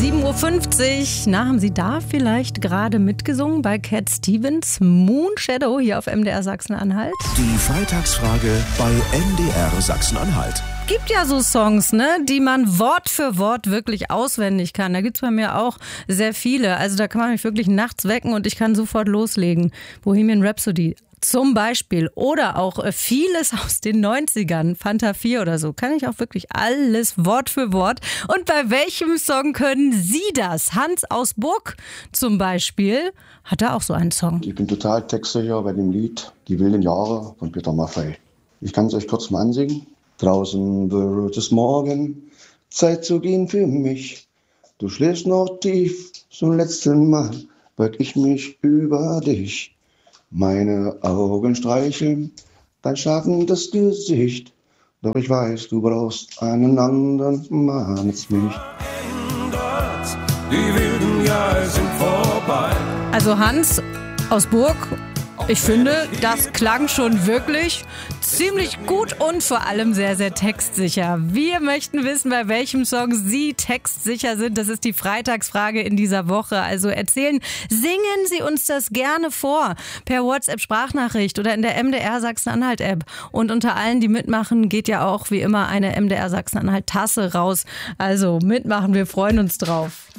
7:50 Uhr. Na, haben Sie da vielleicht gerade mitgesungen bei Cat Stevens? Moon Shadow hier auf MDR Sachsen-Anhalt? Die Freitagsfrage bei MDR Sachsen-Anhalt. Gibt ja so Songs, ne, die man Wort für Wort wirklich auswendig kann. Da gibt's bei mir auch sehr viele. Also da kann man mich wirklich nachts wecken und ich kann sofort loslegen. Bohemian Rhapsody zum Beispiel. Oder auch vieles aus den 90ern. Fanta 4 oder so. Kann ich auch wirklich alles Wort für Wort. Und bei welchem Song können Sie das? Hans aus Burg zum Beispiel hat da auch so einen Song. Ich bin total textsicher bei dem Lied Die wilden Jahre von Peter Maffay. Ich kann es euch kurz mal ansingen. Draußen wird es morgen, Zeit zu gehen für mich. Du schläfst noch tief, zum letzten Mal beug ich mich über dich. Meine Augen streicheln dein schlafendes Gesicht. Doch ich weiß, du brauchst einen anderen Mann als mich. Die wilden Jahre sind vorbei. Also Hans aus Burg, ich finde, das klang schon wirklich ziemlich gut und vor allem sehr, sehr textsicher. Wir möchten wissen, bei welchem Song Sie textsicher sind. Das ist die Freitagsfrage in dieser Woche. Also singen Sie uns das gerne vor per WhatsApp-Sprachnachricht oder in der MDR Sachsen-Anhalt-App. Und unter allen, die mitmachen, geht ja auch wie immer eine MDR Sachsen-Anhalt-Tasse raus. Also mitmachen, wir freuen uns drauf.